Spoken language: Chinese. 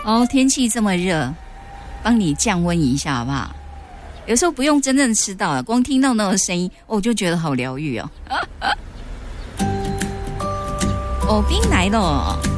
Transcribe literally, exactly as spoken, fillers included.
哦，天气这么热，帮你降温一下好不好？有时候不用真正吃到了，光听到那个声音，我、哦、就觉得好疗愈哦。哦，冰来了。